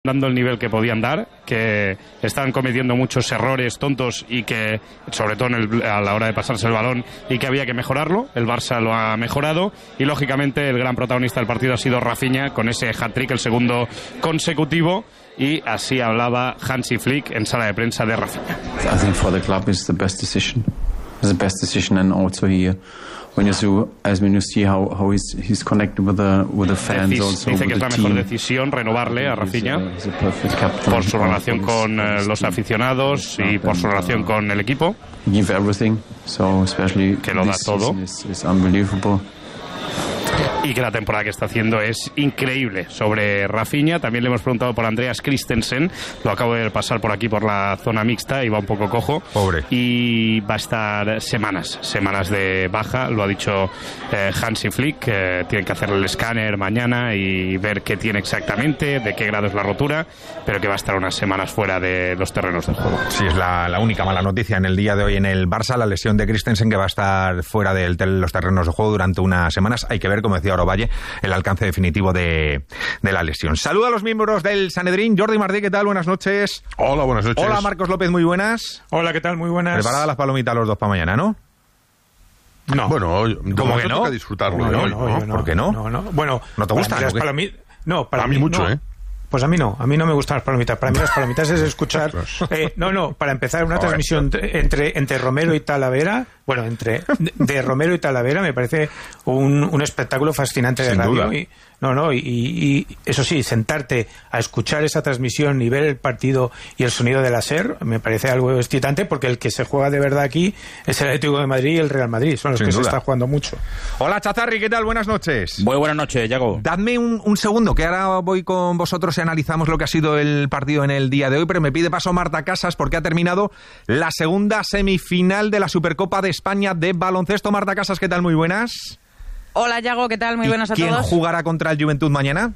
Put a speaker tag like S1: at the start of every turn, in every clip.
S1: dando el nivel que podían dar, que están cometiendo muchos errores tontos y que, sobre todo a la hora de pasarse el balón, y que había que mejorarlo. El Barça lo ha mejorado y, lógicamente, el gran protagonista del partido ha sido Rafinha con ese hat-trick, el segundo consecutivo, y así hablaba Hansi Flick en sala de prensa de Rafinha.
S2: I think for the club is the best decision. It's the best decision, and also here when you see how he's connected with the fans, also
S1: dice que
S2: with
S1: es la
S2: the
S1: mejor
S2: team.
S1: decisión renovarle a Rafinha
S2: He's a perfect captain
S1: por su relación
S2: for
S1: con los aficionados y por su relación con el equipo.
S2: Give everything, so especially
S1: que lo da
S2: this
S1: todo.
S2: season is unbelievable.
S1: Y que la temporada que está haciendo es increíble. Sobre Rafinha también le hemos preguntado por Andreas Christensen. Lo acabo de pasar por aquí por la zona mixta y va un poco cojo.
S3: Pobre.
S1: Y va a estar semanas de baja. Lo ha dicho Hansi Flick. Tienen que hacerle el escáner mañana y ver qué tiene exactamente, de qué grado es la rotura, pero que va a estar unas semanas fuera de los terrenos del juego.
S3: Sí, es la única mala noticia en el día de hoy en el Barça, la lesión de Christensen, que va a estar fuera de los terrenos de juego durante unas semanas. Hay que ver, como decía Orovalle, el alcance definitivo de la lesión. Saluda a los miembros del Sanedrín. Jordi Martí, ¿qué tal? Buenas noches.
S4: Hola, buenas noches.
S3: Hola, Marcos López, muy buenas.
S5: Hola, ¿qué tal? Muy buenas.
S3: Preparadas las palomitas los dos para mañana, ¿no?
S5: No.
S4: Bueno,
S3: ¿Cómo que no?
S4: Toca disfrutarlo.
S5: No.
S3: ¿Por qué no?
S5: No. Bueno,
S3: ¿no te gustan?
S5: No, para
S4: a mí mucho,
S5: no. Pues a mí no me gustan las palomitas. Para mí las palomitas es escuchar... para empezar una transmisión entre Romero y Talavera, de Romero y Talavera, me parece un espectáculo fascinante de
S4: Sin
S5: radio.
S4: duda.
S5: Y eso sí, sentarte a escuchar esa transmisión y ver el partido y el sonido de la SER me parece algo excitante, porque el que se juega de verdad aquí es el Atlético de Madrid y el Real Madrid, son los
S3: Sin
S5: que
S3: duda.
S5: se está jugando mucho.
S3: Hola, Chazarri, ¿qué tal? Buenas noches.
S6: Muy buenas noches, Yago.
S3: Dadme un segundo, que ahora voy con vosotros y analizamos lo que ha sido el partido en el día de hoy, pero me pide paso Marta Casas porque ha terminado la segunda semifinal de la Supercopa de España de baloncesto. Marta Casas, ¿qué tal? Muy buenas.
S7: Hola, Yago, ¿qué tal? Muy buenas a todos.
S3: ¿Quién jugará contra el Juventud mañana?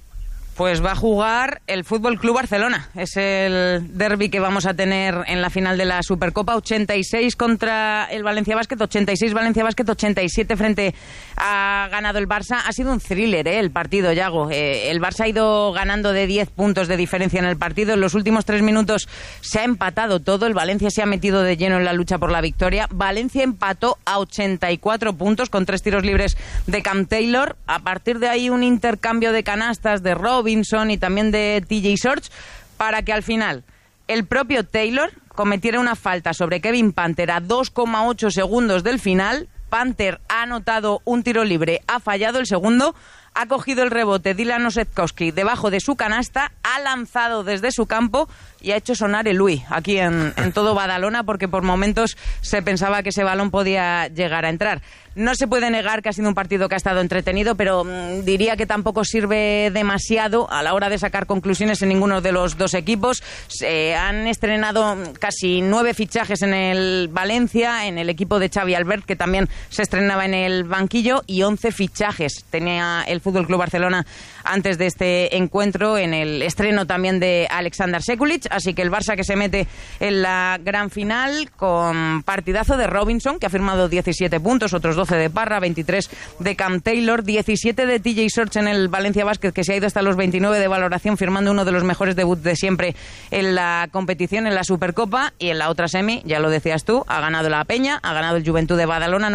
S7: Pues va a jugar el Fútbol Club Barcelona. Es el derbi que vamos a tener en la final de la Supercopa. 86 contra el Valencia Basket, 86 Valencia Basket, 87 frente ha ganado el Barça. Ha sido un thriller, el partido, Yago. El Barça ha ido ganando de 10 puntos de diferencia en el partido. En los últimos 3 minutos se ha empatado todo. El Valencia se ha metido de lleno en la lucha por la victoria. Valencia empató a 84 puntos con 3 tiros libres de Cam Taylor. A partir de ahí un intercambio de canastas de Robinson y también de TJ Shorts, para que al final el propio Taylor cometiera una falta sobre Kevin Panther a 2,8 segundos del final. Panther ha anotado un tiro libre, ha fallado el segundo, ha cogido el rebote Dylan Osetkowski debajo de su canasta, ha lanzado desde su campo y ha hecho sonar el Uy aquí en todo Badalona, porque por momentos se pensaba que ese balón podía llegar a entrar. No se puede negar que ha sido un partido que ha estado entretenido, pero diría que tampoco sirve demasiado a la hora de sacar conclusiones en ninguno de los dos equipos. Se han estrenado casi 9 fichajes en el Valencia, en el equipo de Xavi Albert, que también se estrenaba en el banquillo, y 11 fichajes tenía el Fútbol Club Barcelona antes de este encuentro, en el estreno también de Alexander Sekulic. Así que el Barça que se mete en la gran final con partidazo de Robinson, que ha firmado 17 puntos, otros 12 de Parra, 23 de Cam Taylor, 17 de TJ Shorts en el Valencia Basket, que se ha ido hasta los 29 de valoración, firmando uno de los mejores debuts de siempre en la competición, en la Supercopa. Y en la otra semi, ya lo decías tú, ha ganado la Peña, ha ganado el Juventud de Badalona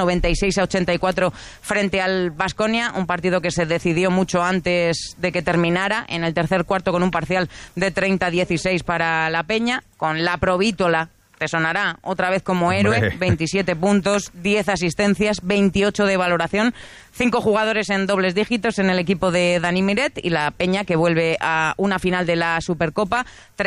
S7: 96-84 frente al Baskonia, un partido que se decidió mucho antes de que terminara, en el tercer cuarto, con un parcial de 30-16 para la Peña, con la Provítola, te sonará otra vez como héroe, 27 puntos, 10 asistencias, 28 de valoración, 5 jugadores en dobles dígitos en el equipo de Dani Miret, y la Peña que vuelve a una final de la Supercopa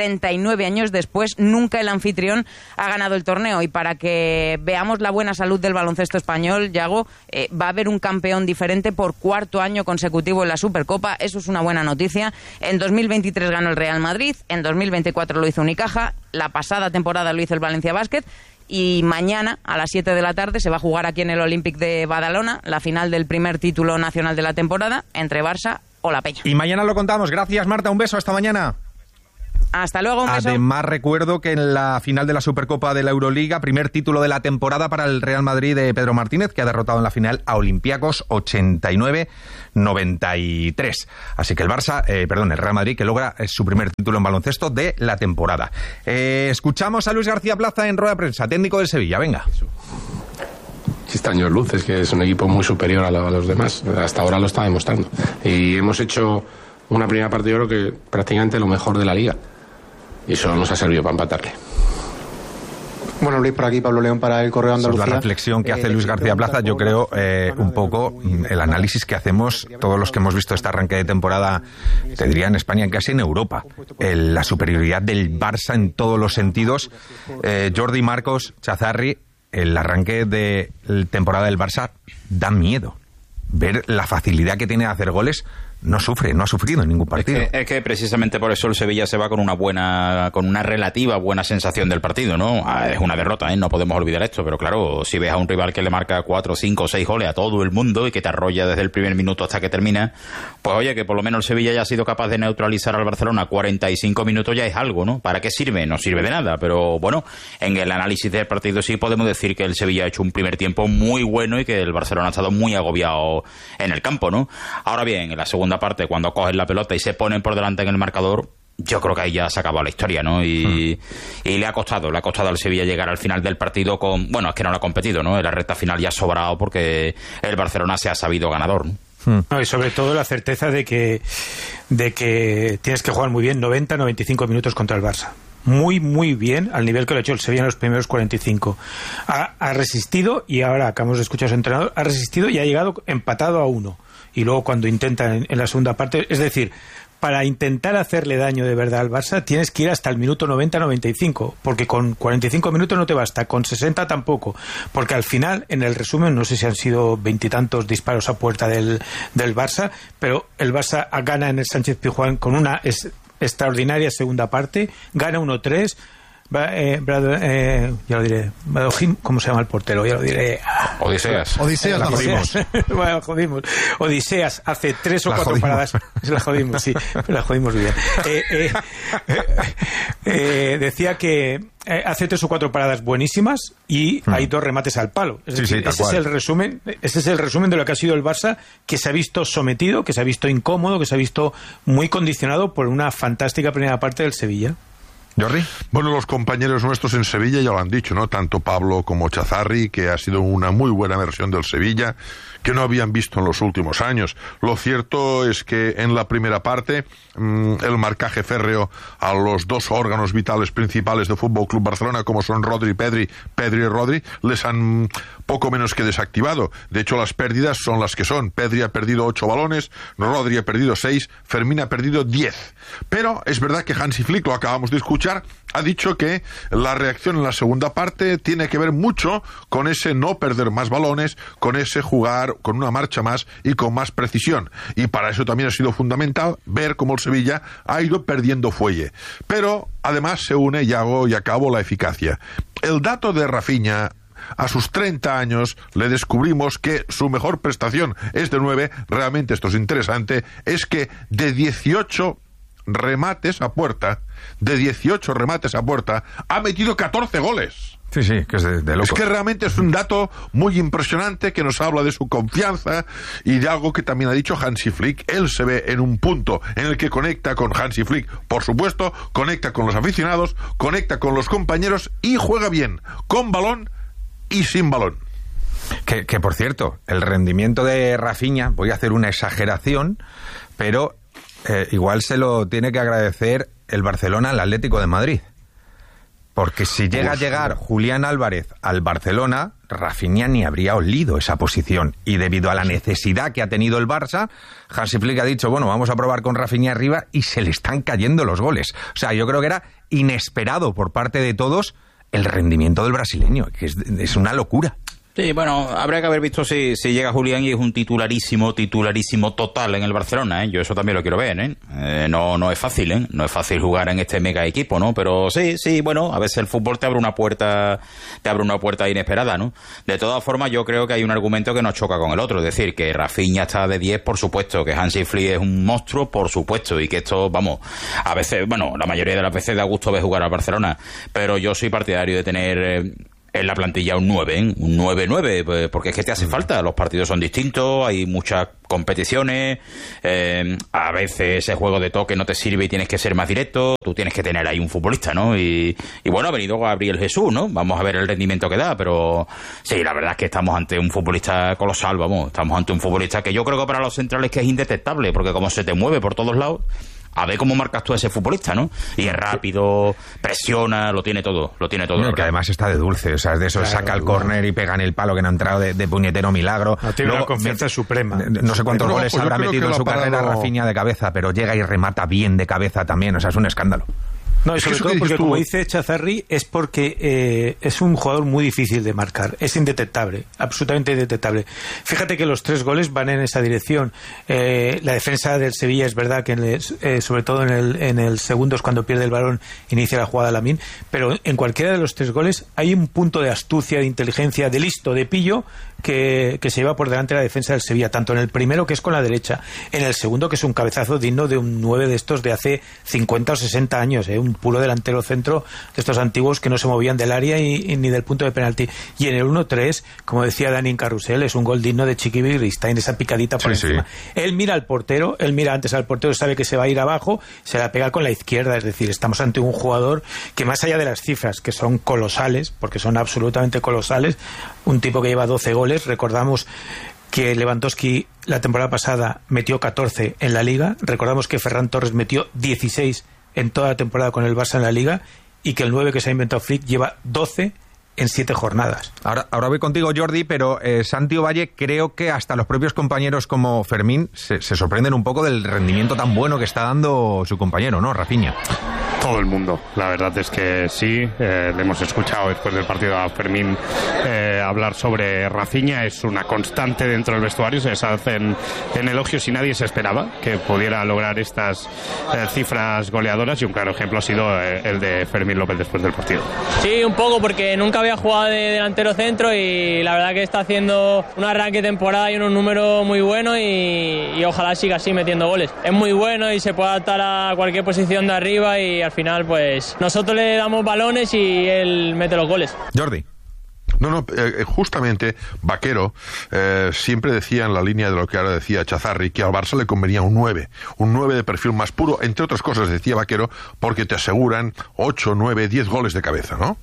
S7: 39 años después. Nunca el anfitrión ha ganado el torneo, y para que veamos la buena salud del baloncesto español, Yago, va a haber un campeón diferente por 4º año consecutivo en la Supercopa. Eso es una buena noticia. En 2023 ganó el Real Madrid, en 2024 lo hizo Unicaja, la pasada temporada lo hizo el Valencia Basket, y mañana a las 7 de la tarde se va a jugar aquí en el Olympic de Badalona la final del primer título nacional de la temporada entre Barça o la Peña.
S3: Y mañana lo contamos. Gracias, Marta, un beso, hasta mañana.
S7: Hasta luego, un beso.
S3: Además, recuerdo que en la final de la Supercopa de la Euroliga, primer título de la temporada para el Real Madrid de Pedro Martínez, que ha derrotado en la final a Olympiacos 89-93. Así que el Real Madrid, que logra su primer título en baloncesto de la temporada. Escuchamos a Luis García Plaza en rueda de prensa, técnico del Sevilla. Venga.
S4: Existen años luces, que es un equipo muy superior a los demás. Hasta ahora lo está demostrando. Y hemos hecho una primera parte, yo creo que prácticamente lo mejor de la liga. Y eso nos ha servido para empatarle.
S6: Bueno, Luis, por aquí Pablo León para el Correo Andalucía.
S3: Es la reflexión que hace Luis García Plaza, yo creo, un poco el análisis que hacemos todos los que hemos visto este arranque de temporada, te diría en España, casi en Europa. La superioridad del Barça en todos los sentidos. Jordi, Marcos, Chazarri, el arranque de temporada del Barça da miedo. Ver la facilidad que tiene de hacer goles. No ha sufrido en ningún partido.
S8: Es que precisamente por eso el Sevilla se va con una relativa buena sensación del partido, ¿no? Es una derrota, no podemos olvidar esto, pero claro, si ves a un rival que le marca 4, 5, 6 goles a todo el mundo y que te arrolla desde el primer minuto hasta que termina, pues oye, que por lo menos el Sevilla ya ha sido capaz de neutralizar al Barcelona 45 minutos, ya es algo, ¿no? ¿Para qué sirve? No sirve de nada, pero bueno, en el análisis del partido sí podemos decir que el Sevilla ha hecho un primer tiempo muy bueno y que el Barcelona ha estado muy agobiado en el campo, ¿no? Ahora bien, en la segunda parte, cuando cogen la pelota y se ponen por delante en el marcador, yo creo que ahí ya se acabó la historia, ¿no? Y le ha costado al Sevilla llegar al final del partido con... Bueno, es que no lo ha competido, ¿no? En la recta final ya ha sobrado porque el Barcelona se ha sabido ganador, ¿no?
S5: No, y sobre todo la certeza de que tienes que jugar muy bien 90-95 minutos contra el Barça. Muy, muy bien, al nivel que lo ha hecho el Sevilla en los primeros 45. Ha resistido, y ahora acabamos de escuchar a su entrenador, ha resistido y ha llegado empatado a 1. Y luego cuando intenta en la segunda parte, es decir, para intentar hacerle daño de verdad al Barça tienes que ir hasta el minuto 90-95, porque con 45 minutos no te basta, con 60 tampoco, porque al final, en el resumen, no sé si han sido 20 y tantos disparos a puerta del Barça, pero el Barça gana en el Sánchez Pizjuán con una extraordinaria segunda parte, gana 1-3. Ya lo diré. ¿Cómo se llama el portero? Ya lo diré.
S8: Odíseas.
S5: La jodimos. Bueno, jodimos. Odíseas hace 3 o 4 paradas. La jodimos, sí. La jodimos bien. Decía que hace 3 o 4 paradas buenísimas y hay 2 remates al palo. Es decir, ese es el resumen de lo que ha sido el Barça, que se ha visto sometido, que se ha visto incómodo, que se ha visto muy condicionado por una fantástica primera parte del Sevilla.
S3: ¿Jordi?
S9: Bueno, los compañeros nuestros en Sevilla ya lo han dicho, ¿no? Tanto Pablo como Chazarri, que ha sido una muy buena versión del Sevilla, que no habían visto en los últimos años. Lo cierto es que en la primera parte el marcaje férreo a los 2 órganos vitales principales de Fútbol Club Barcelona, como son Rodri y Pedri y Rodri, les han poco menos que desactivado. De hecho, las pérdidas son las que son. Pedri ha perdido 8 balones, Rodri ha perdido 6, Fermín ha perdido 10. Pero es verdad que Hansi Flick, lo acabamos de escuchar, ha dicho que la reacción en la segunda parte tiene que ver mucho con ese no perder más balones, con ese jugar con una marcha más y con más precisión. Y para eso también ha sido fundamental ver cómo el Sevilla ha ido perdiendo fuelle. Pero además se une, y acabo, la eficacia. El dato de Rafinha, a sus 30 años, le descubrimos que su mejor prestación es de 9, realmente esto es interesante, es que de 18 remates a puerta, ha metido 14 goles.
S3: Sí, que es de locos.
S9: Es que realmente es un dato muy impresionante que nos habla de su confianza y de algo que también ha dicho Hansi Flick. Él se ve en un punto en el que conecta con Hansi Flick, por supuesto, conecta con los aficionados, conecta con los compañeros y juega bien, con balón y sin balón.
S3: Que por cierto, el rendimiento de Rafinha, voy a hacer una exageración, pero igual se lo tiene que agradecer el Barcelona al Atlético de Madrid. Porque si llega a llegar Julián Álvarez al Barcelona, Rafinha ni habría olido esa posición. Y debido a la necesidad que ha tenido el Barça, Hansi Flick ha dicho, bueno, vamos a probar con Rafinha arriba, y se le están cayendo los goles. O sea, yo creo que era inesperado por parte de todos el rendimiento del brasileño, que es una locura.
S8: Sí, bueno, habría que haber visto si llega Julián y es un titularísimo total en el Barcelona, ¿eh? Yo eso también lo quiero ver, ¿eh? No es fácil, ¿eh? No es fácil jugar en este mega equipo, ¿no? Pero sí, bueno, a veces el fútbol te abre una puerta inesperada, ¿no? De todas formas, yo creo que hay un argumento que nos choca con el otro, es decir, que Rafinha está de 10, por supuesto, que Hansi Flick es un monstruo, por supuesto, y que esto, vamos, a veces, bueno, la mayoría de las veces da gusto ver jugar al Barcelona, pero yo soy partidario de tener en la plantilla un 9, ¿eh? Un 9-9, porque es que te hace falta, los partidos son distintos, hay muchas competiciones, a veces ese juego de toque no te sirve y tienes que ser más directo, tú tienes que tener ahí un futbolista, ¿no? Y bueno, ha venido Gabriel Jesús, ¿no? Vamos a ver el rendimiento que da, pero sí, la verdad es que estamos ante un futbolista colosal, vamos, estamos ante un futbolista que yo creo que para los centrales que es indetectable, porque como se te mueve por todos lados, a ver cómo marcas tú a ese futbolista, ¿no? Y es rápido, presiona, lo tiene todo.
S3: No, que además está de dulce, o sea, es de eso, claro, saca el córner y pega en el palo que no ha entrado de puñetero milagro.
S5: No, tiene una confianza suprema.
S3: No sé cuántos goles habrá metido en su carrera Rafinha de cabeza, pero llega y remata bien de cabeza también, o sea, es un escándalo.
S5: No, y sobre todo porque, como dice Chazarri, es porque es un jugador muy difícil de marcar. Es indetectable, absolutamente indetectable. Fíjate que los 3 goles van en esa dirección. La defensa del Sevilla es verdad que sobre todo en el segundo es cuando pierde el balón, inicia la jugada Lamine, pero en cualquiera de los 3 goles hay un punto de astucia, de inteligencia, de listo, de pillo, que se lleva por delante la defensa del Sevilla, tanto en el primero, que es con la derecha, en el segundo, que es un cabezazo digno de un 9 de estos de hace 50 o 60 años, un puro delantero centro de estos antiguos que no se movían del área ni del punto de penalti. Y en el 1-3, como decía Dani en Carrusel, es un gol digno de Chiqui Begiristain, esa picadita por encima. Sí. Él mira al portero, antes al portero, sabe que se va a ir abajo, se la pega con la izquierda, es decir, estamos ante un jugador que, más allá de las cifras, que son colosales, porque son absolutamente colosales, un tipo que lleva 12 goles, recordamos que Lewandowski la temporada pasada metió 14 en la Liga, recordamos que Ferran Torres metió 16 en toda la temporada con el Barça en la Liga, y que el 9 que se ha inventado Flick lleva 12 en 7 jornadas.
S3: Ahora voy contigo, Jordi, pero Santi Ovalle, creo que hasta los propios compañeros como Fermín se sorprenden un poco del rendimiento tan bueno que está dando su compañero, ¿no, Rafinha?
S1: Todo el mundo, la verdad es que sí. Le hemos escuchado después del partido a Fermín hablar sobre Rafinha. Es una constante dentro del vestuario, se hacen en elogios y nadie se esperaba que pudiera lograr estas cifras goleadoras, y un claro ejemplo ha sido el de Fermín López después del partido.
S10: Sí, un poco, porque nunca había jugado de delantero centro y la verdad que está haciendo un arranque de temporada y unos números muy buenos, y ojalá siga así metiendo goles. Es muy bueno y se puede adaptar a cualquier posición de arriba, y al final pues nosotros le damos balones y él mete los goles.
S3: Jordi.
S9: No, justamente Vaquero siempre decía, en la línea de lo que ahora decía Chazarri, que al Barça le convenía un 9 de perfil más puro, entre otras cosas, decía Vaquero, porque te aseguran 8, 9, 10 goles de cabeza, ¿no?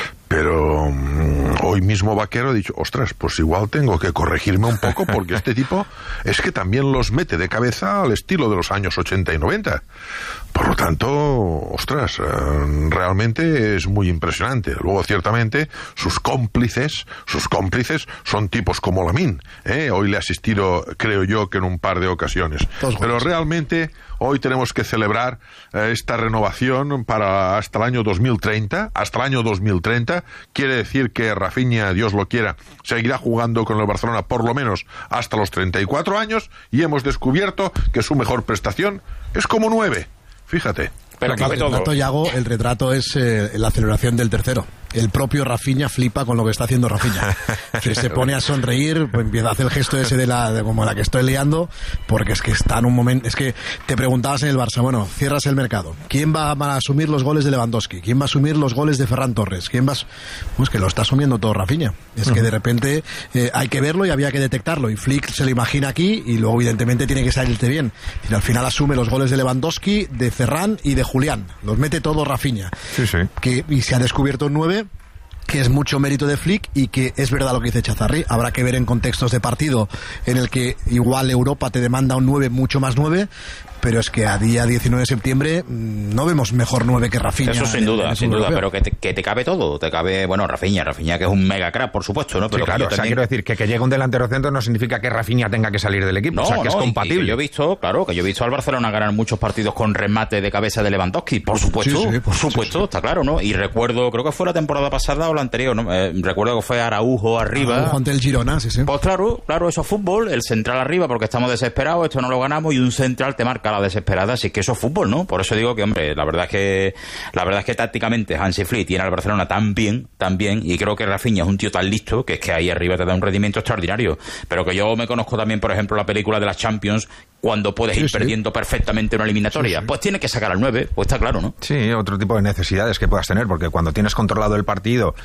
S9: Pero hoy mismo Vaquero ha dicho, ostras, pues igual tengo que corregirme un poco, porque este tipo es que también los mete de cabeza al estilo de los años 80 y 90. Por lo tanto, ostras, realmente es muy impresionante. Luego, ciertamente, sus cómplices son tipos como Lamine, ¿eh? Hoy le he asistido, creo yo, que en un par de ocasiones. Pero realmente hoy tenemos que celebrar esta renovación para hasta el año 2030. Hasta el año 2030 quiere decir que Rafinha, Dios lo quiera, seguirá jugando con el Barcelona por lo menos hasta los 34 años, y hemos descubierto que su mejor prestación es como 9. Fíjate.
S11: Pero el retrato es la celebración del tercero. El propio Rafinha flipa con lo que está haciendo Rafinha. Se pone a sonreír, pues empieza a hacer el gesto ese de como la que estoy liando, porque es que está en un momento. Es que te preguntabas en el Barça, bueno, cierras el mercado, ¿quién va a asumir los goles de Lewandowski? ¿Quién va a asumir los goles de Ferran Torres? Pues que lo está asumiendo todo Rafinha. Es que de repente hay que verlo y había que detectarlo, y Flick se lo imagina aquí, y luego evidentemente tiene que salirte bien. Y al final asume los goles de Lewandowski, de Ferran y de Julián. Los mete todo Rafinha.
S3: Sí.
S11: Y se ha descubierto un 9 que es mucho mérito de Flick, y que es verdad lo que dice Chazarri, habrá que ver en contextos de partido en el que igual Europa te demanda un 9, mucho más 9, pero es que a día 19 de septiembre no vemos mejor 9 que Rafinha.
S8: Eso sin duda, pero que te cabe todo, te cabe, bueno, Rafinha que es un mega crack, por supuesto, ¿no? Pero
S3: sí, claro, quiero decir que llegue un delantero centro no significa que Rafinha tenga que salir del equipo, que es compatible.
S8: Que yo he visto al Barcelona ganar muchos partidos con remate de cabeza de Lewandowski, por supuesto, por supuesto, está claro, ¿no? Y recuerdo, creo que fue la temporada pasada o la anterior, ¿no? Recuerdo que fue Araujo arriba.
S11: Araujo ante el Girona, sí.
S8: Pues claro, eso es fútbol, el central arriba porque estamos desesperados, esto no lo ganamos, y un central te marca la desesperada, así que eso es fútbol, ¿no? Por eso digo que, hombre, la verdad es que tácticamente Hansi Flick tiene al Barcelona tan bien, y creo que Rafinha es un tío tan listo que es que ahí arriba te da un rendimiento extraordinario. Pero que yo me conozco también, por ejemplo, la película de las Champions, cuando puedes ir perdiendo perfectamente una eliminatoria. Pues tienes que sacar al 9, pues está claro, ¿no?
S3: Sí, otro tipo de necesidades que puedas tener, porque cuando tienes controlado el partido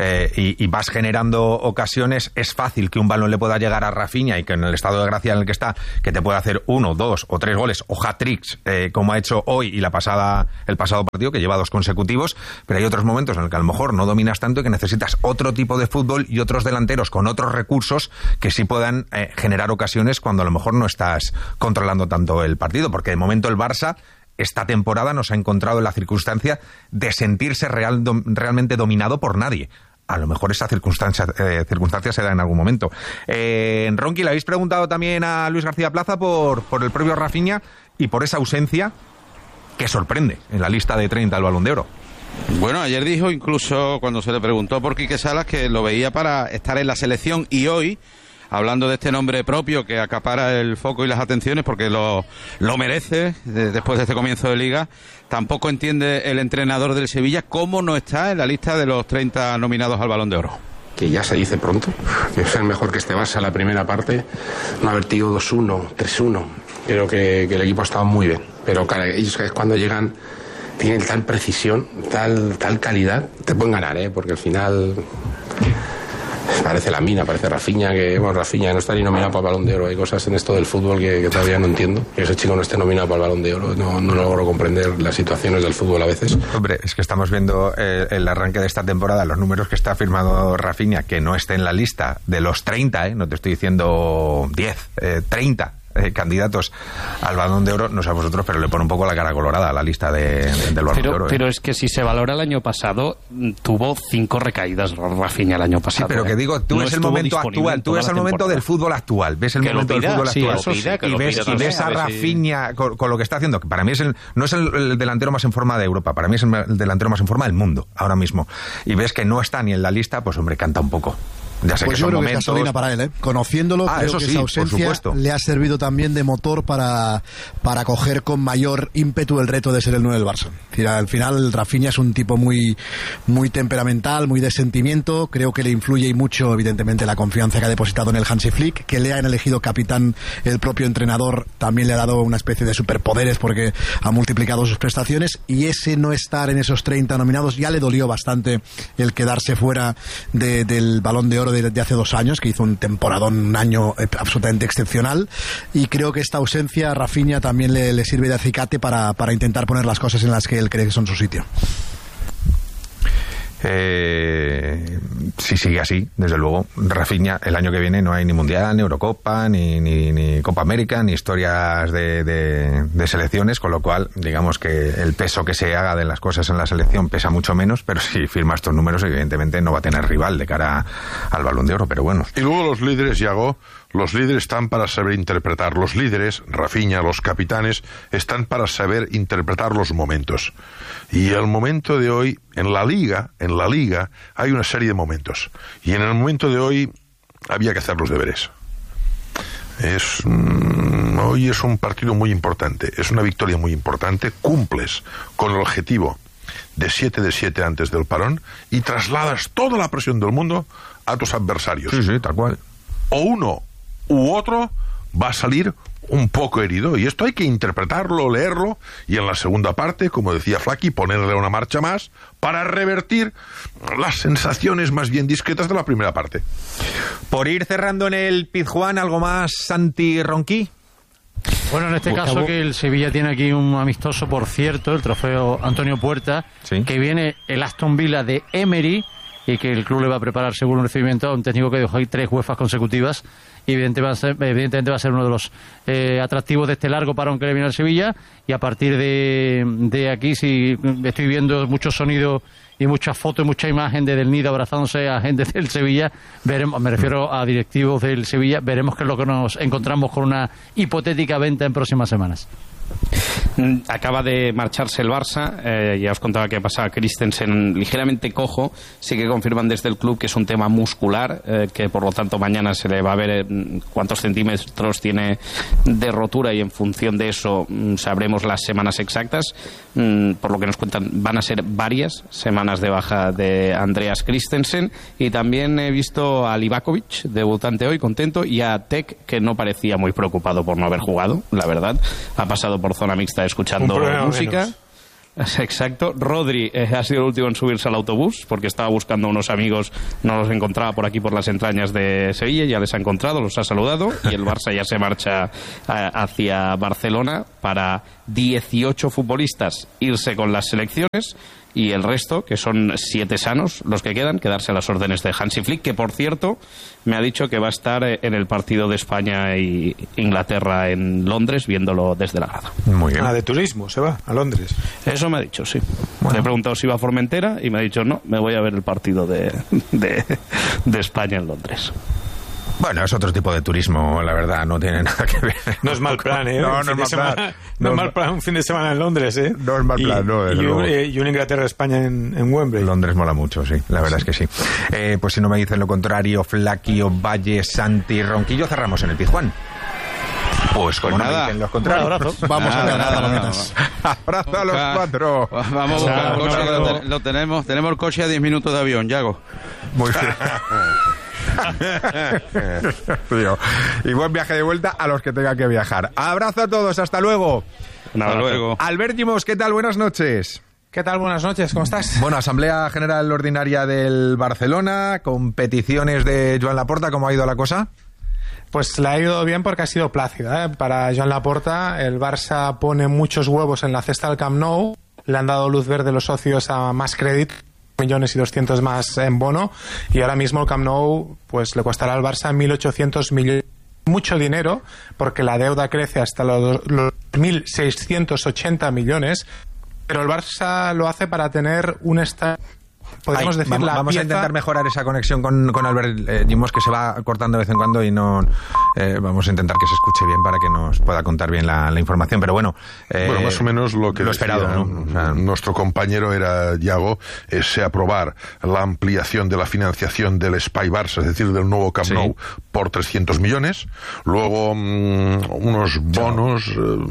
S3: y vas generando ocasiones, es fácil que un balón le pueda llegar a Rafinha y que en el estado de gracia en el que está, que te pueda hacer 1, 2 o 3 goles o hat-tricks, como ha hecho hoy y el pasado partido, que lleva 2 consecutivos, pero hay otros momentos en los que a lo mejor no dominas tanto y que necesitas otro tipo de fútbol y otros delanteros con otros recursos que sí puedan generar ocasiones cuando a lo mejor no estás controlando tanto el partido, porque de momento el Barça esta temporada nos ha encontrado en la circunstancia de sentirse realmente dominado por nadie. A lo mejor esa circunstancia se da en algún momento. Ronqui, le habéis preguntado también a Luis García Plaza por el propio Rafinha y por esa ausencia que sorprende en la lista de 30 del Balón de Oro.
S12: Bueno, ayer dijo incluso cuando se le preguntó por Quique Salas que lo veía para estar en la selección, y hoy, hablando de este nombre propio que acapara el foco y las atenciones porque lo merece después de este comienzo de liga, tampoco entiende el entrenador del Sevilla cómo no está en la lista de los 30 nominados al Balón de Oro.
S4: Que ya se dice pronto, que es el mejor que este Barça la primera parte, no haber tenido 2-1, 3-1. Creo que el equipo ha estado muy bien, pero claro, ellos cuando llegan tienen tal precisión, tal calidad, te pueden ganar, porque al final parece la mina, parece Rafinha, Rafinha no está ni nominado para el Balón de Oro. Hay cosas en esto del fútbol que todavía no entiendo. Que ese chico no esté nominado para el Balón de Oro, no logro comprender las situaciones del fútbol a veces.
S3: Hombre, es que estamos viendo el arranque de esta temporada, los números que está firmado Rafinha, que no esté en la lista de los 30, no te estoy diciendo 10, 30 candidatos al Balón de Oro, no sé a vosotros, pero le pone un poco la cara colorada a la lista del Balón de Oro.
S1: Pero es que si se valora el año pasado, tuvo 5 recaídas Rafinha el año pasado.
S3: Sí, pero que digo, tú ves el momento actual, tú ves el momento del fútbol actual, ves el momento del fútbol actual y ves a Rafinha con lo que está haciendo, que para mí no es el delantero más en forma de Europa, para mí es el delantero más en forma del mundo ahora mismo, y ves que no está ni en la lista, pues hombre, canta un poco. Ya sé, pues que yo creo
S11: momentos... que es gasolina para él, Conociéndolo, creo que esa ausencia le ha servido también de motor para coger con mayor ímpetu el reto de ser el 9 del Barça. Es decir, al final Rafinha es un tipo muy temperamental, muy de sentimiento. Creo que le influye y mucho, evidentemente, la confianza que ha depositado en el Hansi Flick, que le han elegido capitán el propio entrenador, también le ha dado una especie de superpoderes porque ha multiplicado sus prestaciones, y ese no estar en esos 30 nominados ya le dolió bastante el quedarse fuera del Balón de Oro de hace 2 años, que hizo un temporadón, un año absolutamente excepcional, y creo que esta ausencia a Rafinha también le sirve de acicate para intentar poner las cosas en las que él cree que son su sitio.
S3: Si sigue así, desde luego, Rafinha, el año que viene no hay ni Mundial, ni Eurocopa, ni Copa América, ni historias de selecciones, con lo cual, digamos que el peso que se haga de las cosas en la selección pesa mucho menos, pero si firma estos números, evidentemente no va a tener rival de cara al Balón de Oro, pero bueno.
S9: Y luego los líderes, Yago, los líderes están para saber interpretar. Los líderes, Rafinha, los capitanes, están para saber interpretar los momentos. Y el momento de hoy, en la liga, hay una serie de momentos. Y en el momento de hoy había que hacer los deberes. Hoy es un partido muy importante, es una victoria muy importante. Cumples con el objetivo de 7 de 7 antes del parón y trasladas toda la presión del mundo a tus adversarios.
S3: Sí, tal cual.
S9: O uno u otro va a salir un poco herido, y esto hay que interpretarlo, leerlo, y en la segunda parte, como decía Flaky, ponerle una marcha más para revertir las sensaciones más bien discretas de la primera parte.
S3: Por ir cerrando en el Pizjuán, ¿algo más, Santi Ronqui?
S13: Bueno, en este caso que el Sevilla tiene aquí un amistoso, por cierto, el trofeo Antonio Puerta, ¿sí? Que viene el Aston Villa de Emery, y que el club le va a preparar según un recibimiento a un técnico que dejó ahí 3 UEFAs consecutivas y evidentemente va a ser uno de los atractivos de este largo parón que le viene al Sevilla, y a partir de aquí, si estoy viendo mucho sonido y muchas fotos y mucha imagen desde el Nido abrazándose a gente del Sevilla, veremos, me refiero a directivos del Sevilla, veremos qué es lo que nos encontramos con una hipotética venta en próximas semanas.
S1: Acaba de marcharse el Barça, ya os contaba que pasaba Christensen ligeramente cojo, sí que confirman desde el club que es un tema muscular, que por lo tanto mañana se le va a ver cuántos centímetros tiene de rotura, y en función de eso sabremos las semanas exactas. Por lo que nos cuentan, van a ser varias semanas de baja de Andreas Christensen, y también he visto a Livakovic, debutante hoy, contento, y a Tek, que no parecía muy preocupado por no haber jugado, la verdad, ha pasado por zona mixta escuchando música. Exacto. Rodri ha sido el último en subirse al autobús porque estaba buscando a unos amigos, no los encontraba por aquí por las entrañas de Sevilla, ya les ha encontrado, los ha saludado, y el Barça ya se marcha hacia Barcelona para 18 futbolistas irse con las selecciones, y el resto, que son 7 sanos los que quedan, quedarse a las órdenes de Hansi Flick, que por cierto me ha dicho que va a estar en el partido de España y Inglaterra en Londres, viéndolo desde la grada.
S3: Muy bien.
S5: De turismo se va a Londres.
S1: Eso me ha dicho, sí. Bueno. Le he preguntado si iba a Formentera y me ha dicho no, me voy a ver el partido de España en Londres.
S3: Bueno, es otro tipo de turismo, la verdad, no tiene nada que ver.
S5: No es mal plan, ¿eh?
S3: No es mal plan.
S5: No es mal plan un fin de semana en Londres, ¿eh?
S3: No es mal plan, no, desde luego.
S5: Y un Inglaterra-España en Wembley.
S3: Londres mola mucho, sí, la verdad es que sí. Pues si no me dicen lo contrario, Flaquio, Valle, Santi, Ronquillo, cerramos en el Pizjuán. Pues con nada.
S11: Un abrazo. Vamos a ganar palomitas.
S3: Abrazo a los 4.
S12: Vamos a buscar el coche, lo tenemos el coche a 10 minutos de avión, Yago.
S3: Muy bien. Y buen viaje de vuelta a los que tengan que viajar. Abrazo a todos, hasta luego.
S12: Hasta luego.
S3: Albert Gimos, ¿qué tal? Buenas noches.
S5: ¿Qué tal? Buenas noches, ¿cómo estás?
S3: Bueno, Asamblea General Ordinaria del Barcelona, con peticiones de Joan Laporta, ¿cómo ha ido la cosa?
S14: Pues le ha ido bien porque ha sido plácida, ¿eh? Para Joan Laporta, el Barça pone muchos huevos en la cesta del Camp Nou, le han dado luz verde los socios a más crédito, 1.200.000 más en bono, y ahora mismo el Camp Nou pues le costará al Barça 1.800 millones. Mucho dinero, porque la deuda crece hasta los 1.680 millones, pero el Barça lo hace para tener un estadio. Podemos decir
S3: vamos a intentar mejorar esa conexión con Albert Gimos, que se va cortando de vez en cuando, y no vamos a intentar que se escuche bien para que nos pueda contar bien la información, pero bueno,
S9: más o menos lo que
S3: esperado, ¿no?
S9: O sea, nuestro compañero era Yago, es aprobar la ampliación de la financiación del Espai Barça, es decir, del nuevo Camp Nou, por 300 millones, luego unos bonos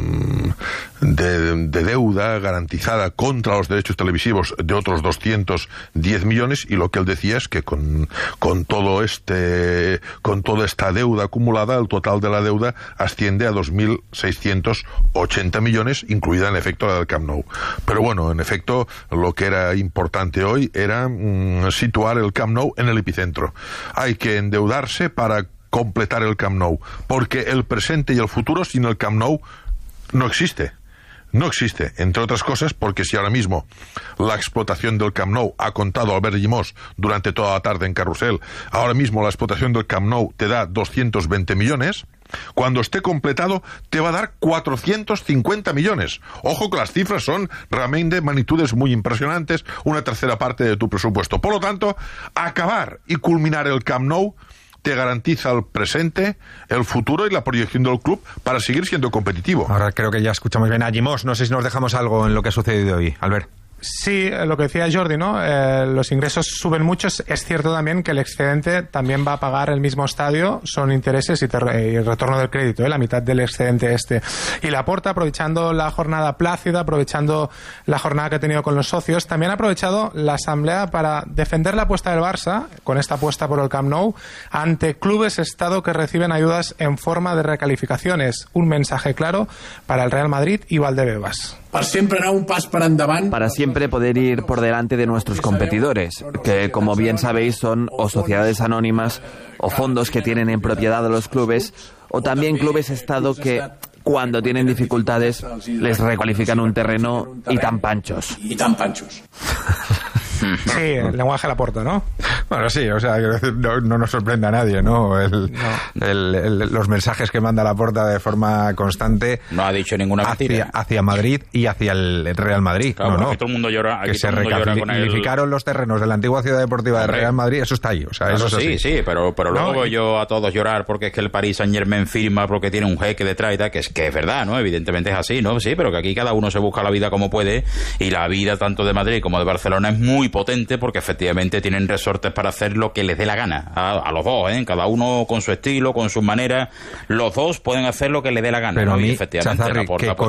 S9: de deuda garantizada contra los derechos televisivos de otros 210 millones, y lo que él decía es que con toda esta deuda acumulada, el total de la deuda asciende a 2.680 millones, incluida en efecto la del Camp Nou. Pero bueno, en efecto, lo que era importante hoy era situar el Camp Nou en el epicentro. Hay que endeudarse para completar el Camp Nou, porque el presente y el futuro sin el Camp Nou no existe. No existe, entre otras cosas, porque si ahora mismo la explotación del Camp Nou, ha contado Albert Gimos durante toda la tarde en Carrusel, ahora mismo la explotación del Camp Nou te da 220 millones, cuando esté completado te va a dar 450 millones. Ojo que las cifras son realmente de magnitudes muy impresionantes, una tercera parte de tu presupuesto. Por lo tanto, acabar y culminar el Camp Nou te garantiza el presente, el futuro y la proyección del club para seguir siendo competitivo.
S3: Ahora creo que ya escuchamos bien a Gimos. No sé si nos dejamos algo en lo que ha sucedido hoy, Albert.
S14: Sí, lo que decía Jordi, ¿no? Los ingresos suben mucho. Es cierto también que el excedente también va a pagar el mismo estadio, son intereses y retorno del crédito, la mitad del excedente este. Y Laporta, aprovechando la jornada plácida, aprovechando la jornada que ha tenido con los socios, también ha aprovechado la asamblea para defender la apuesta del Barça, con esta apuesta por el Camp Nou, ante clubes Estado que reciben ayudas en forma de recalificaciones. Un mensaje claro para el Real Madrid y Valdebebas.
S15: Para siempre poder ir por delante de nuestros competidores, que como bien sabéis son o sociedades anónimas o fondos que tienen en propiedad a los clubes, o también clubes Estado que cuando tienen dificultades les recualifican un terreno y tan panchos.
S14: Sí, el lenguaje de Laporta, ¿no?
S3: Bueno, sí, o sea, no nos sorprende a nadie, ¿no? Los mensajes que manda Laporta de forma constante.
S8: No ha dicho ninguna mentira.
S3: Hacia Madrid y hacia el Real Madrid.
S8: Claro,
S3: no.
S8: Aquí todo el mundo llora.
S3: Que se recalificaron los terrenos de la antigua ciudad deportiva del Real Madrid, eso está ahí. O sea,
S8: claro,
S3: eso es así.
S8: Sí, pero luego voy yo a todos llorar porque es que el Paris Saint-Germain firma porque tiene un jeque detrás y tal, que es verdad, ¿no? Evidentemente es así, ¿no? Sí, pero que aquí cada uno se busca la vida como puede y la vida tanto de Madrid como de Barcelona es muy potente porque efectivamente tienen resortes para hacer lo que les dé la gana a los dos, ¿eh? Cada uno con su estilo, con sus maneras, los dos pueden hacer lo que les dé la gana.
S3: Pero
S8: ¿no?
S3: a mí,
S8: y efectivamente
S3: Chazarri,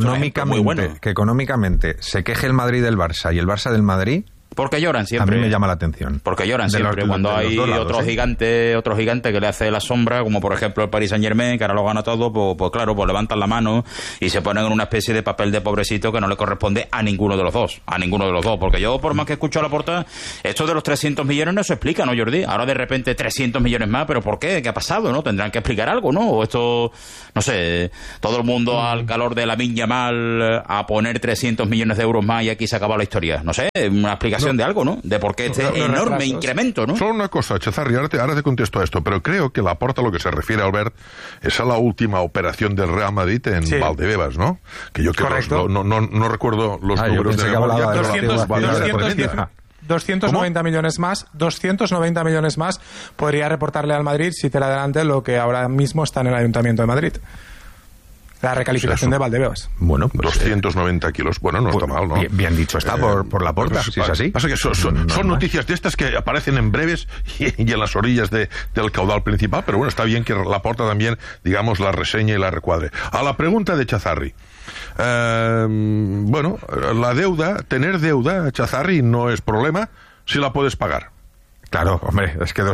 S3: que económicamente se queje el Madrid del Barça y el Barça del Madrid,
S8: porque lloran siempre.
S3: A mí me llama la atención.
S8: Porque lloran siempre. Cuando hay otro gigante que le hace la sombra, como por ejemplo el Paris Saint-Germain, que ahora lo gana todo, pues claro, pues levantan la mano y se ponen en una especie de papel de pobrecito que no le corresponde a ninguno de los dos. A ninguno de los dos. Porque yo, por más que escucho a Laporta, esto de los 300 millones no se explica, ¿no, Jordi? Ahora de repente 300 millones más, ¿pero por qué? ¿Qué ha pasado, no? Tendrán que explicar algo, ¿no? O esto, no sé, todo el mundo al calor de Lamine Yamal a poner 300 millones de euros más y aquí se acaba la historia. No sé, una explicación de algo, ¿no? De por qué este enorme incremento, ¿no?
S9: Solo una cosa, Chazarri, ahora te contesto a esto, pero creo que Laporta lo que se refiere, Albert, es a la última operación del Real Madrid en Valdebebas, ¿no? Que yo creo no recuerdo los números de memoria.
S14: 290 millones más, 290 millones más podría reportarle al Madrid si tira adelante lo que ahora mismo está en el Ayuntamiento de Madrid. La recalificación de Valdebebas.
S9: Bueno, pues 290 kilos. Bueno, no está mal, ¿no?
S3: Bien dicho está por Laporta, si es así.
S9: Pasa que son noticias de estas que aparecen en breves y en las orillas del caudal principal, pero bueno, está bien que Laporta también, digamos, la reseñe y la recuadre. A la pregunta de Chazarri. Bueno, la deuda, tener deuda, Chazarri, no es problema si la puedes pagar.
S3: Claro, hombre, es que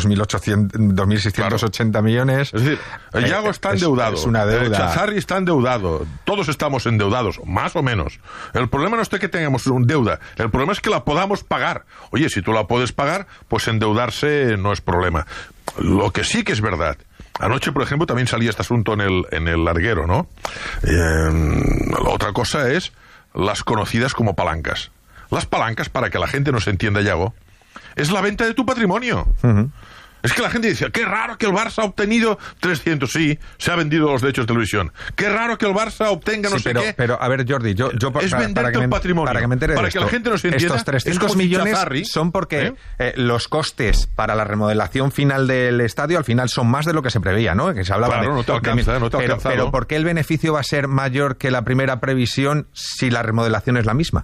S3: 2.680 millones...
S9: Es decir, Yago está endeudado,
S3: es una deuda.
S9: Chazarri está endeudado, todos estamos endeudados, más o menos. El problema no es que tengamos una deuda, el problema es que la podamos pagar. Oye, si tú la puedes pagar, pues endeudarse no es problema. Lo que sí que es verdad... Anoche, por ejemplo, también salía este asunto en el larguero, ¿no? La otra cosa es las conocidas como palancas. Las palancas, para que la gente nos entienda, Yago, es la venta de tu patrimonio. Es que la gente dice, qué raro que el Barça ha obtenido 300, sí, se ha vendido los derechos de televisión. Qué raro que el Barça obtenga no sé qué.
S3: Pero, a ver, Jordi,
S9: es venderte el patrimonio.
S3: Para que me entere
S9: para que la gente nos entienda.
S3: Estos 300 millones son porque los costes para la remodelación final del estadio al final son más de lo que se preveía, ¿no? Que se hablaba
S9: no te alcanza,
S3: pero ¿por qué el beneficio va a ser mayor que la primera previsión si la remodelación es la misma?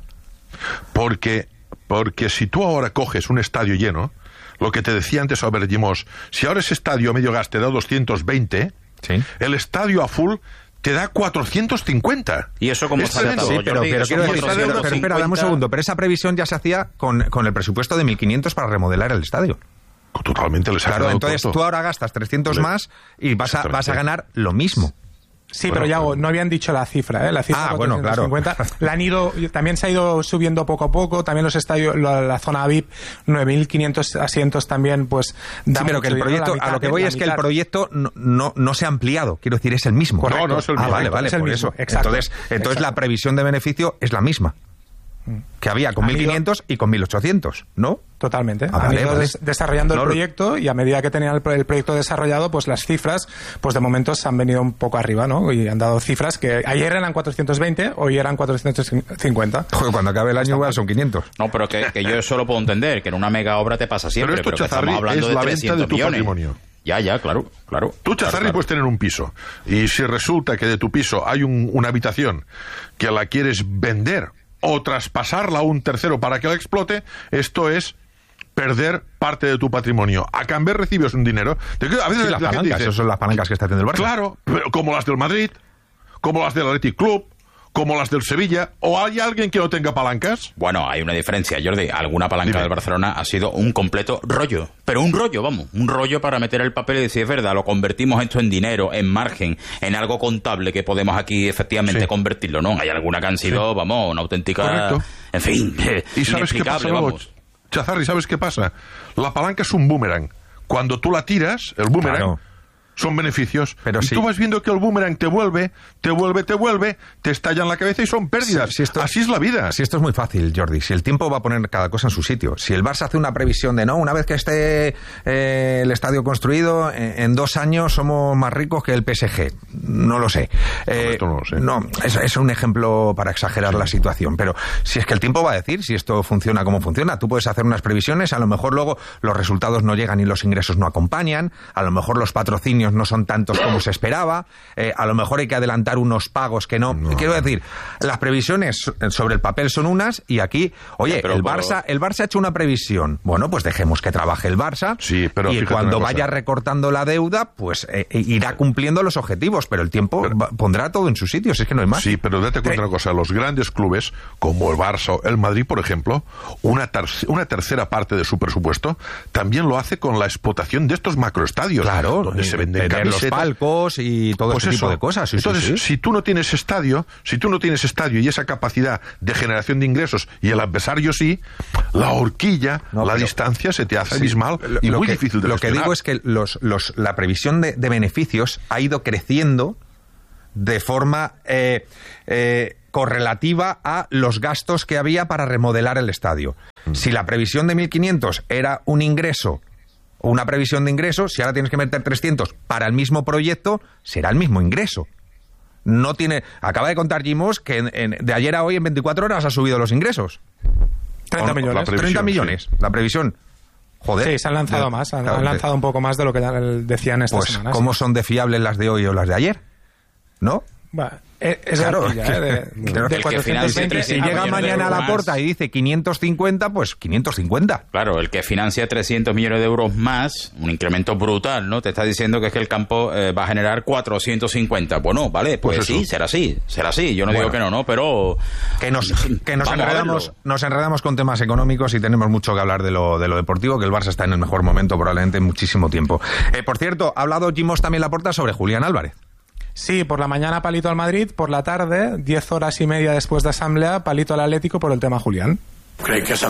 S9: Porque si tú ahora coges un estadio lleno, lo que te decía antes Albert Gimos, si ahora ese estadio a medio gas te da 220, el estadio a full te da 450.
S8: ¿Y eso cómo está
S3: dentro? Sí, pero quiero decir, espera, dame un segundo, pero esa previsión ya se hacía con el presupuesto de 1.500 para remodelar el estadio.
S9: Totalmente les ha
S3: Claro, entonces tú ahora gastas 300 más y vas a ganar lo mismo.
S14: Sí, pero Yago, no habían dicho la cifra, ¿eh? La cifra 450.
S3: Claro.
S14: La también se ha ido subiendo poco a poco, también los estadios, la zona VIP, 9.500 asientos también, pues...
S3: Sí, pero que el proyecto, a lo que voy es que el proyecto no se ha ampliado, quiero decir, es el mismo.
S9: Correcto. No es el mismo.
S3: Vale, por eso.
S14: Exacto.
S3: Entonces la previsión de beneficio es la misma. Que había con 1.500 y con 1.800, ¿no?
S14: Totalmente. Han ido desarrollando el proyecto y a medida que tenían el proyecto desarrollado, pues las cifras, pues de momento se han venido un poco arriba, ¿no? Y han dado cifras que ayer eran 420, hoy eran 450.
S3: Joder, cuando acabe el año igual son 500.
S8: No, pero que yo eso lo puedo entender, que en una mega obra te pasa siempre, pero que estamos hablando de 300 millones. Patrimonio. Ya, claro.
S9: Tú, Chazarri, puedes tener un piso. Y si resulta que de tu piso hay una habitación que la quieres vender o traspasarla a un tercero para que la explote, esto es perder parte de tu patrimonio. A cambio recibes un dinero. A veces
S3: las palancas, esas son las palancas que está haciendo el Barça.
S9: Claro, pero como las del Madrid, como las del Athletic Club, como las del Sevilla, ¿o hay alguien que no tenga palancas?
S8: Bueno, hay una diferencia, Jordi. Alguna palanca del Barcelona ha sido un completo rollo. Pero un rollo, un rollo para meter el papel y decir, es verdad, lo convertimos esto en dinero, en margen, en algo contable que podemos aquí efectivamente convertirlo, ¿no? Hay alguna que han sido, una auténtica...
S9: Correcto.
S8: En fin,
S9: ¿Y sabes qué pasa, Chazarri, ¿sabes qué pasa? La palanca es un boomerang. Cuando tú la tiras, el boomerang... Claro. son beneficios.
S3: Pero
S9: y tú vas viendo que el boomerang te vuelve, te estalla en la cabeza y son pérdidas. Así es la vida.
S3: Si esto es muy fácil, Jordi. Si el tiempo va a poner cada cosa en su sitio. Si el Barça hace una previsión de una vez que esté el estadio construido, en 2 años somos más ricos que el PSG. No lo sé.
S9: Esto no lo sé.
S3: No, es un ejemplo para exagerar la situación. Pero si es que el tiempo va a decir si esto funciona como funciona. Tú puedes hacer unas previsiones, a lo mejor luego los resultados no llegan y los ingresos no acompañan, a lo mejor los patrocinios no son tantos como se esperaba, a lo mejor hay que adelantar unos pagos que no. Quiero decir, las previsiones sobre el papel son unas y aquí, el Barça ha hecho una previsión. Bueno, pues dejemos que trabaje el Barça y cuando vaya recortando la deuda, pues irá cumpliendo los objetivos, pero el tiempo pondrá todo en su sitio, si es que no hay más.
S9: Sí, pero date cuenta una cosa, los grandes clubes, como el Barça o el Madrid, por ejemplo, una tercera parte de su presupuesto también lo hace con la explotación de estos macroestadios, donde se venden camisetas,
S3: los palcos y todo ese tipo de cosas.
S9: Entonces, si tú no tienes estadio y esa capacidad de generación de ingresos y el adversario sí, la horquilla, la distancia se te hace abismal y muy difícil de gestionar.
S3: Lo que digo es que la previsión de beneficios ha ido creciendo de forma correlativa a los gastos que había para remodelar el estadio. Si la previsión de 1.500 era un ingreso o una previsión de ingresos, si ahora tienes que meter 300 para el mismo proyecto, será el mismo ingreso. No tiene. Acaba de contar Jimos que de ayer a hoy en 24 horas ha subido los ingresos.
S14: 30 millones.
S3: 30 millones, la previsión. Joder.
S14: Sí, se han lanzado más, han lanzado un poco más de lo que decían estas semanas.
S3: ¿Cómo son de fiables las de hoy o las de ayer? ¿No?
S14: Es claro, de 420.
S3: Si llega mañana a la puerta y dice 550, pues 550.
S8: Claro, el que financia 300 millones de euros más, un incremento brutal, ¿no? Te está diciendo que es que el campo va a generar 450. Bueno, vale, pues sí, será así. Yo no digo que no, pero
S3: que nos enredamos con temas económicos y tenemos mucho que hablar de lo deportivo, que el Barça está en el mejor momento probablemente en muchísimo tiempo. Por cierto, ha hablado Jimos también Laporta sobre Julián Álvarez.
S14: Sí, por la mañana palito al Madrid, por la tarde, 10 horas y media después de asamblea, palito al Atlético por el tema Julián.
S16: Creo que se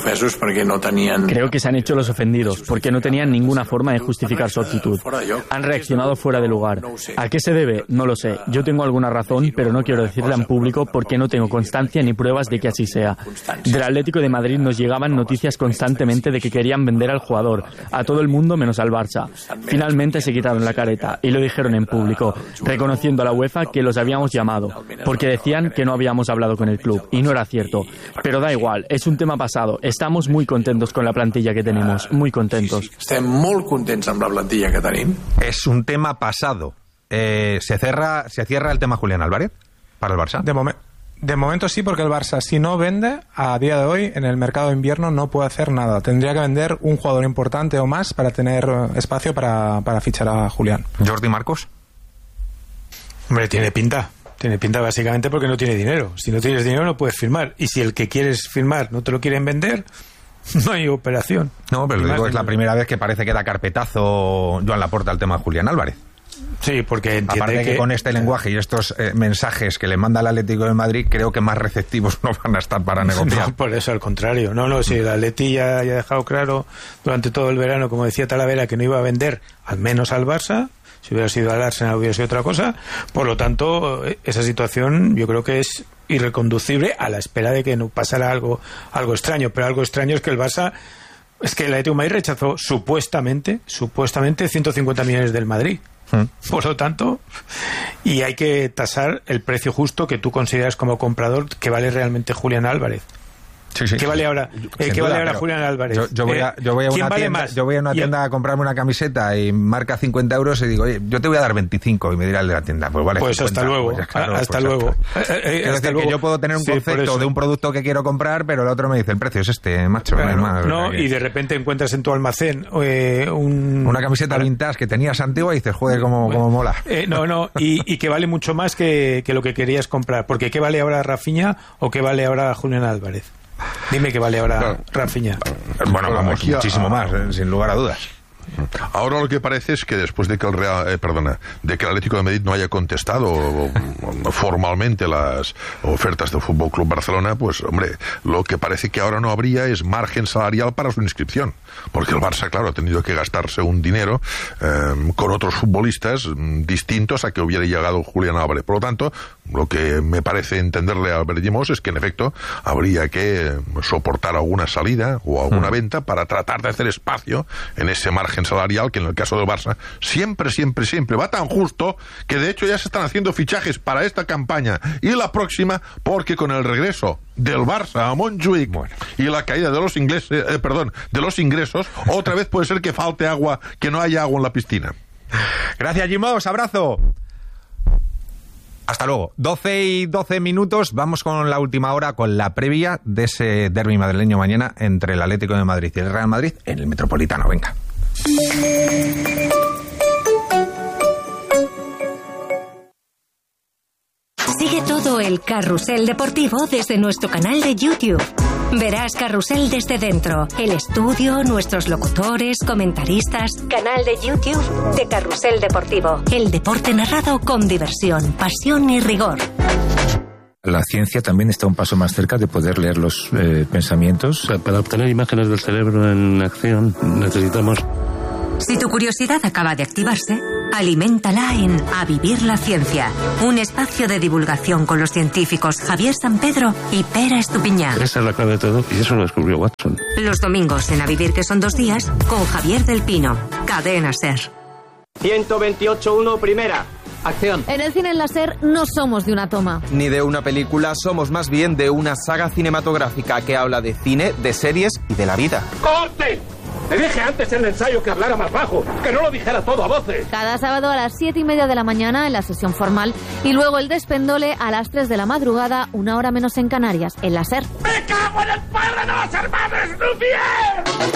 S16: han hecho los ofendidos porque no tenían ninguna forma de justificar su actitud. Han reaccionado fuera de lugar. ¿A qué se debe? No lo sé. Yo tengo alguna razón, pero no quiero decirla en público porque no tengo constancia ni pruebas de que así sea. Del Atlético de Madrid nos llegaban noticias constantemente de que querían vender al jugador, a todo el mundo menos al Barça. Finalmente se quitaron la careta y lo dijeron en público, reconociendo a la UEFA que los habíamos llamado, porque decían que no habíamos hablado con el club, y no era cierto. Pero da igual. Es un tema pasado. Estamos muy contentos con la plantilla que tenemos. Muy contentos. Estem molt contents amb la plantilla que tenim.
S3: Es un tema pasado. ¿Se cierra el tema Julián Álvarez para el Barça?
S14: De momento sí, porque el Barça, si no vende, a día de hoy, en el mercado de invierno, no puede hacer nada. Tendría que vender un jugador importante o más para tener espacio para fichar a Julián.
S3: ¿Jordi Marcos?
S5: Hombre, tiene pinta. Tiene pinta básicamente porque no tiene dinero. Si no tienes dinero no puedes firmar. Y si el que quieres firmar no te lo quieren vender, no hay operación.
S3: No, pero digo, es la primera vez que parece que da carpetazo Joan Laporta al tema de Julián Álvarez.
S5: Sí, porque entiende
S3: aparte que con este lenguaje y estos mensajes que le manda el Atlético de Madrid, creo que más receptivos no van a estar para negociar.
S5: No, por eso, al contrario. Sí, el Atleti ya ha dejado claro durante todo el verano, como decía Talavera, que no iba a vender, al menos al Barça. Si hubiera sido al Arsenal hubiera sido otra cosa. Por lo tanto, esa situación yo creo que es irreconducible a la espera de que no pasara algo extraño. Pero algo extraño es que el Barça, es que el Atlético de Madrid rechazó supuestamente 150 millones del Madrid. Por lo tanto, y hay que tasar el precio justo que tú consideras como comprador que vale realmente Julián Álvarez.
S3: Sí, sí.
S5: ¿Qué vale ahora, Julián Álvarez?
S3: Yo voy a una tienda a comprarme una camiseta y marca 50 euros y digo, oye, yo te voy a dar 25, y me dirá el de la tienda, pues vale.
S5: Pues 50, hasta luego.
S3: Pues claro,
S5: hasta luego.
S3: Es decir, que yo puedo tener un concepto de un producto que quiero comprar, pero el otro me dice, el precio es este, macho.
S5: Claro, y de repente encuentras en tu almacén
S3: una camiseta vintage que tenías antigua y dices, joder, cómo mola.
S5: Y que vale mucho más que lo que querías comprar. Porque ¿qué vale ahora Rafinha o qué vale ahora Julián Álvarez? Dime qué vale ahora Rafinha.
S3: Bueno, vamos, muchísimo más, sin lugar a dudas.
S9: Ahora lo que parece es que después de que el Atlético de Madrid no haya contestado formalmente las ofertas del Fútbol Club Barcelona, pues hombre, lo que parece que ahora no habría es margen salarial para su inscripción, porque el Barça, claro, ha tenido que gastarse un dinero con otros futbolistas distintos a que hubiera llegado Julián Álvarez. Por lo tanto, lo que me parece entenderle a Albert Llimós es que en efecto habría que soportar alguna salida o alguna venta para tratar de hacer espacio en ese margen salarial que en el caso del Barça siempre va tan justo que de hecho ya se están haciendo fichajes para esta campaña y la próxima, porque con el regreso del Barça a Montjuic y la caída de los de los ingresos, otra vez puede ser que falte agua, que no haya agua en la piscina.
S3: Gracias, Llimós, abrazo. Hasta luego. 12:12, vamos con la última hora, con la previa de ese derbi madrileño mañana entre el Atlético de Madrid y el Real Madrid en el Metropolitano. Venga.
S17: Sigue todo el carrusel deportivo desde nuestro canal de YouTube. Verás Carrusel desde dentro, el estudio, nuestros locutores, comentaristas. Canal de YouTube de Carrusel Deportivo. El deporte narrado con diversión, pasión y rigor.
S18: La ciencia también está un paso más cerca de poder leer los pensamientos.
S19: Para obtener imágenes del cerebro en acción necesitamos...
S17: Si tu curiosidad acaba de activarse, aliméntala en A Vivir la Ciencia, un espacio de divulgación con los científicos Javier Sampedro y Pera Estupiñán.
S19: Esa es la clave de todo y eso lo descubrió Watson.
S17: Los domingos en A Vivir, que son 2 días, con Javier del Pino. Cadena SER.
S20: 128.1 primera. Acción.
S21: En el cine en la SER no somos de una toma.
S22: Ni de una película, somos más bien de una saga cinematográfica que habla de cine, de series y de la vida.
S20: ¡Corte! Te dije antes en el ensayo que hablara más bajo, que no lo dijera todo a voces.
S21: Cada sábado a las 7:30 de la mañana en la sesión formal y luego el despendole a las 3 de la madrugada, 1 hora menos en Canarias, en la SER.
S20: ¡Me cago en el padre de los hermanos Lumière!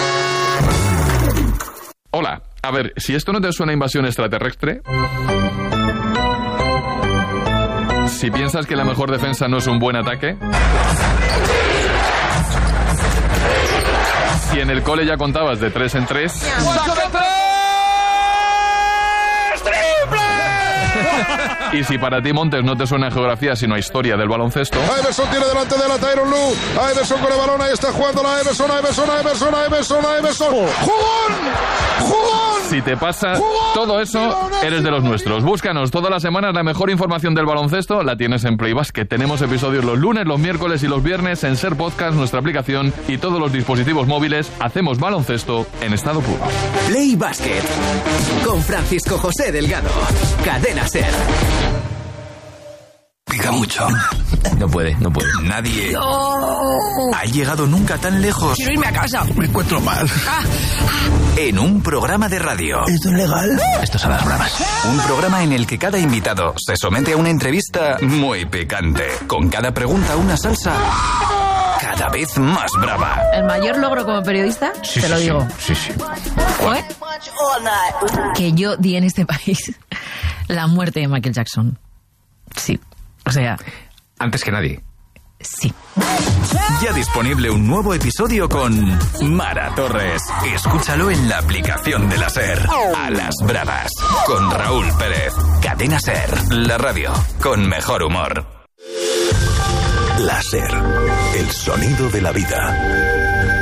S23: Hola, a ver, si esto no te suena a invasión extraterrestre... Si piensas que la mejor defensa no es un buen ataque... Si en el cole ya contabas de 3 en 3...
S20: ¡Saque 3! ¡Triple!
S23: Y si para ti, Montes, no te suena a geografía sino a historia del baloncesto...
S24: Iverson tiene delante de la Tyronn Lue. Iverson con el balón, ahí está jugando la Iverson. ¡Jugón!
S23: Si te pasa todo eso, eres de los nuestros. Búscanos todas las semanas la mejor información del baloncesto. La tienes en Play Basket. Tenemos episodios los lunes, los miércoles y los viernes en SER Podcast, nuestra aplicación y todos los dispositivos móviles. Hacemos baloncesto en estado puro.
S25: Play Basket con Francisco José Delgado. Cadena SER.
S26: Pica mucho. No puede. Nadie ha llegado nunca tan lejos.
S25: Quiero irme a casa.
S26: Me encuentro mal. En un programa de radio.
S25: ¿Esto es legal?
S26: Esto son las bravas. Un programa en el que cada invitado se somete a una entrevista muy picante. Con cada pregunta una salsa cada vez más brava.
S7: El mayor logro como periodista, te lo digo.
S26: Sí.
S7: ¿Fue? Que yo di en este país la muerte de Michael Jackson. Sí. O sea...
S3: Antes que nadie.
S7: Sí.
S26: Ya disponible un nuevo episodio con Mara Torres. Escúchalo en la aplicación de la SER. A las bravas. Con Raúl Pérez. Cadena SER. La radio con mejor humor.
S27: La SER. El sonido de la vida.